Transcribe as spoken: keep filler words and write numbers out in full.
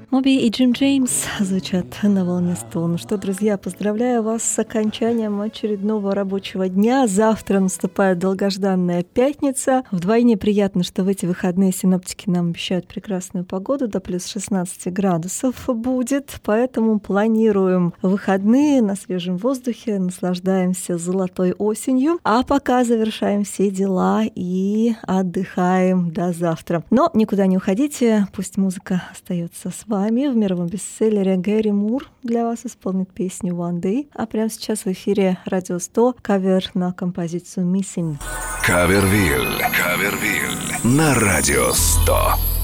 Моби и Джим Джеймс звучат на волне сто. Ну что, друзья, поздравляю вас с окончанием очередного рабочего дня. Завтра наступает долгожданная пятница. Вдвойне приятно, что в эти выходные синоптики нам обещают прекрасную погоду, до плюс шестнадцать градусов будет. Поэтому планируем выходные на свежем воздухе, наслаждаемся золотой осенью, а пока завершаем все дела и отдыхаем до завтра. Но никуда не уходите, пусть музыка остается с вами. В мировом бестселлере Гэри Мур для вас исполнит песню One Day. А прямо сейчас в эфире Радио сто кавер на композицию Missing. Кавервиль. Кавервиль на Радио сто.